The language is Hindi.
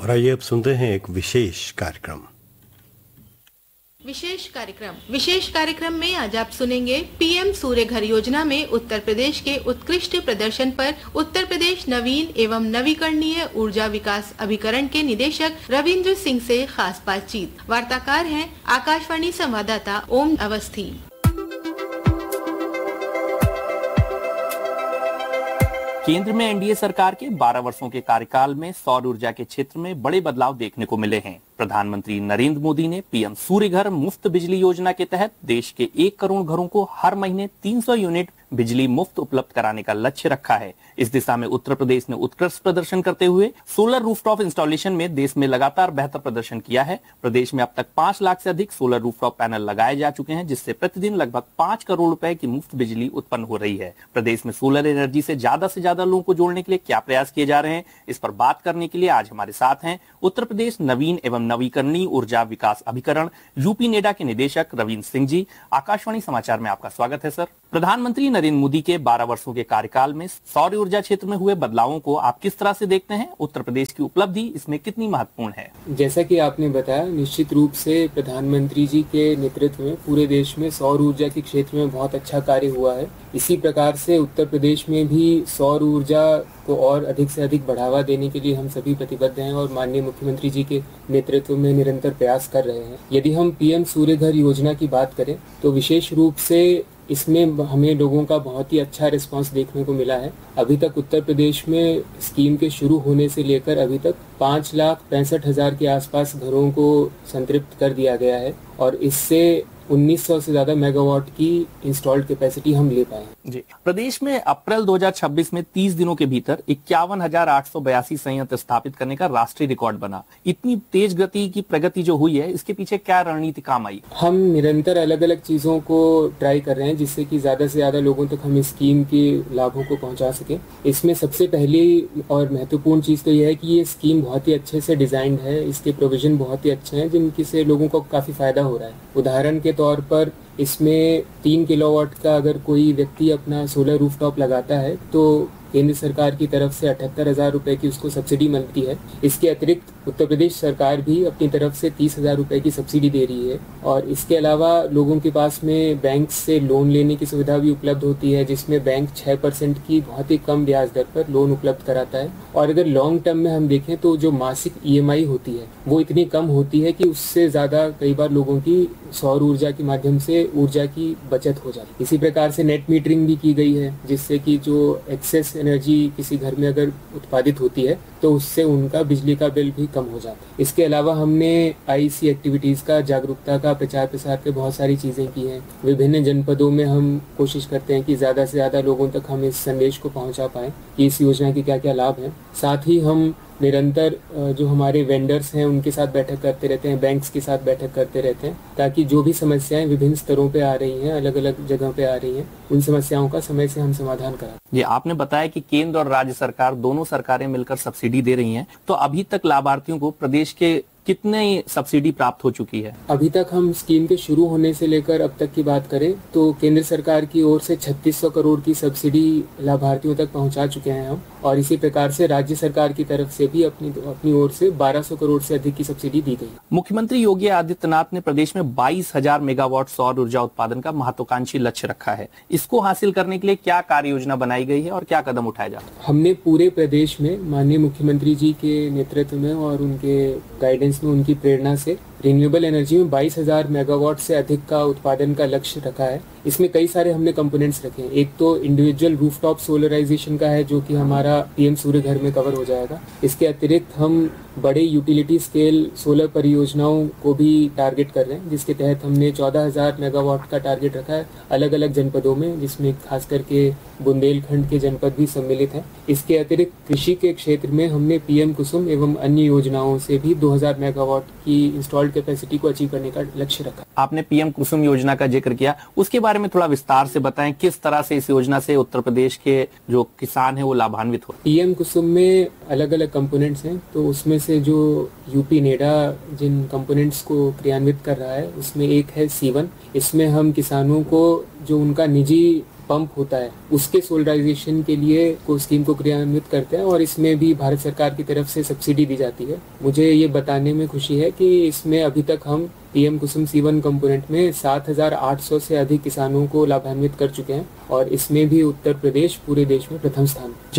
और आइए अब सुनते हैं एक विशेष कार्यक्रम। विशेष कार्यक्रम में आज आप सुनेंगे पीएम सूर्य घर योजना में उत्तर प्रदेश के उत्कृष्ट प्रदर्शन पर उत्तर प्रदेश नवीन एवं नवीकरणीय ऊर्जा विकास अभिकरण के निदेशक रविंद्र सिंह से खास बातचीत। वार्ताकार हैं आकाशवाणी संवाददाता ओम अवस्थी। केंद्र में एनडीए सरकार के 12 वर्षों के कार्यकाल में सौर ऊर्जा के क्षेत्र में बड़े बदलाव देखने को मिले हैं। प्रधानमंत्री नरेंद्र मोदी ने पीएम सूर्य घर मुफ्त बिजली योजना के तहत देश के 1 करोड़ घरों को हर महीने 300 यूनिट बिजली मुफ्त उपलब्ध कराने का लक्ष्य रखा है। इस दिशा में उत्तर प्रदेश ने उत्कृष्ट प्रदर्शन करते हुए सोलर रूफटॉप इंस्टॉलेशन में देश में लगातार बेहतर प्रदर्शन किया है। प्रदेश में अब तक 5 लाख से अधिक सोलर रूफटॉप पैनल लगाए जा चुके हैं, जिससे प्रतिदिन लगभग 5 करोड़ रुपए की मुफ्त बिजली उत्पन्न हो रही है। प्रदेश में सोलर एनर्जी से ज्यादा लोगों को जोड़ने के लिए क्या प्रयास किए जा रहे हैं, इस पर बात करने के लिए आज हमारे साथ हैं उत्तर प्रदेश नवीन एवं नवीकरणीय ऊर्जा विकास अभिकरण यूपी नेडा के निदेशक रविंद्र सिंह जी। आकाशवाणी समाचार में आपका स्वागत है सर। प्रधानमंत्री नरेंद्र मोदी के 12 वर्षों के कार्यकाल में सौर ऊर्जा क्षेत्र में हुए बदलावों को आप किस तरह से देखते हैं? उत्तर प्रदेश की उपलब्धि इसमें कितनी महत्वपूर्ण है? जैसा कि आपने बताया, निश्चित रूप से प्रधानमंत्री जी के नेतृत्व में पूरे देश में सौर ऊर्जा के क्षेत्र में बहुत अच्छा कार्य हुआ है। इसी प्रकार से उत्तर प्रदेश में भी सौर ऊर्जा को और अधिक से अधिक बढ़ावा देने के लिए हम सभी प्रतिबद्ध हैं और माननीय मुख्यमंत्री जी के नेतृत्व में निरंतर प्रयास कर रहे हैं। यदि हम पीएम सूर्य घर योजना की बात करें तो विशेष रूप से इसमें हमें लोगों का बहुत ही अच्छा रिस्पांस देखने को मिला है। अभी तक उत्तर प्रदेश में स्कीम के शुरू होने से लेकर अभी तक 5,65,000 के आसपास घरों को संतृप्त कर दिया गया है और इससे 1900 से ज्यादा मेगावाट की इंस्टॉल्ड कैपेसिटी हम ले पाए जी। प्रदेश में अप्रैल 2026 में 30 दिनों के भीतर 51,882 संयंत्र स्थापित करने का राष्ट्रीय रिकॉर्ड बना। इतनी तेज गति की प्रगति जो हुई है, इसके पीछे क्या रणनीति काम आई? हम निरंतर अलग अलग चीजों को ट्राई कर रहे हैं जिससे कि ज्यादा से ज्यादा लोगों तक हम इस स्कीम के लाभों को पहुंचा सके। इसमें सबसे पहली और महत्वपूर्ण चीज तो यह है कि ये स्कीम बहुत ही अच्छे से डिजाइंड है। इसके प्रोविजन बहुत ही अच्छे हैं जिनकी से लोगों को काफी फायदा हो रहा है। उदाहरण के तौर पर इसमें 3 किलोवाट का अगर कोई व्यक्ति अपना सोलर रूफटॉप लगाता है तो केंद्र सरकार की तरफ से 78,000 रुपए की उसको सब्सिडी मिलती है। इसके अतिरिक्त उत्तर प्रदेश सरकार भी अपनी तरफ से 30,000 रुपए की सब्सिडी दे रही है और इसके अलावा लोगों के पास में बैंक से लोन लेने की सुविधा भी उपलब्ध होती है, जिसमें बैंक 6% की बहुत ही कम ब्याज दर पर लोन उपलब्ध कराता है। और अगर लॉन्ग टर्म में हम देखें तो जो मासिक EMI होती है वो इतनी कम होती है कि उससे ज्यादा कई बार लोगों की सौर ऊर्जा के माध्यम से ऊर्जा की बचत हो जाती है। इसी प्रकार से नेट मीटरिंग भी की गई है, जिससे कि जो एक्सेस एनर्जी किसी घर में अगर उत्पादित होती है तो उससे उनका बिजली का बिल भी कम हो जाता है। इसके अलावा हमने IEC एक्टिविटीज का, जागरूकता का, प्रचार प्रसार के बहुत सारी चीजें की हैं। विभिन्न जनपदों में हम कोशिश करते हैं कि ज्यादा से ज्यादा लोगों तक हम इस संदेश को पहुंचा पाएं कि इस योजना के क्या क्या लाभ हैं। साथ ही हम निरंतर जो हमारे वेंडर्स हैं उनके साथ बैठक करते रहते हैं, बैंक्स के साथ बैठक करते रहते हैं, ताकि जो भी समस्याएं विभिन्न स्तरों पे आ रही हैं, अलग अलग जगह पे आ रही हैं, उन समस्याओं का समय से हम समाधान कराएं। ये आपने बताया कि केंद्र और राज्य सरकार दोनों सरकारें मिलकर सब्सिडी दे रही हैं, तो अभी तक लाभार्थियों को प्रदेश के कितने सब्सिडी प्राप्त हो चुकी है? अभी तक हम स्कीम के शुरू होने से लेकर अब तक की बात करें तो केंद्र सरकार की ओर से 3600 करोड़ की सब्सिडी लाभार्थियों तक पहुंचा चुके हैं हम, और इसी प्रकार से राज्य सरकार की तरफ से भी अपनी ओर से 1200 करोड़ से अधिक की सब्सिडी दी गई। मुख्यमंत्री योगी आदित्यनाथ ने प्रदेश में 22,000 मेगावाट सौर ऊर्जा उत्पादन का महत्वाकांक्षी लक्ष्य रखा है। इसको हासिल करने के लिए क्या कार्य योजना बनाई गई है और क्या कदम उठाए जा रहे हैं? हमने पूरे प्रदेश में माननीय मुख्यमंत्री जी के नेतृत्व में और उनके गाइडेंस में, उनकी प्रेरणा से रिन्यूएबल एनर्जी में 22,000 मेगावाट से अधिक का उत्पादन का लक्ष्य रखा है। इसमें कई सारे हमने कंपोनेंट्स रखे हैं। एक तो इंडिविजुअल रूफटॉप सोलराइजेशन का है, जो कि हमारा पीएम सूर्य घर में कवर हो जाएगा। इसके अतिरिक्त हम बड़े यूटिलिटी स्केल सोलर परियोजनाओं को भी टारगेट कर रहे हैं, जिसके तहत हमने 14,000 मेगावाट का टारगेट रखा है अलग अलग जनपदों में, जिसमें खास करके बुंदेलखंड के जनपद भी सम्मिलित हैं। इसके अतिरिक्त कृषि के क्षेत्र में हमने पीएम कुसुम एवं अन्य योजनाओं से भी 2,000 मेगावाट की इंस्टॉल्ड कैपेसिटी को अचीव करने का लक्ष्य रखा। आपने पीएम कुसुम योजना का जिक्र किया, उसके बारे में थोड़ा विस्तार से बताएं, किस तरह से इस योजना से उत्तर प्रदेश के जो किसान हैं वो लाभान्वित हो? पीएम कुसुम में अलग अलग कंपोनेंट्स हैं, तो उसमें से जो यूपी नेडा जिन कंपोनेंट्स को क्रियान्वित कर रहा है उसमें एक है C1। इसमें हम किसानों को जो उनका निजी पंप होता है उसके सोलराइजेशन के लिए स्कीम को क्रियान्वित करते हैं और इसमें भी भारत सरकार की तरफ से सब्सिडी दी जाती है। मुझे ये बताने में खुशी है कि इसमें अभी तक हम पीएम कुसुम C1 कंपोनेंट में 7,800 से अधिक किसानों को लाभान्वित कर चुके हैं और इसमें भी उत्तर प्रदेश पूरे देश में प्रथम स्थान।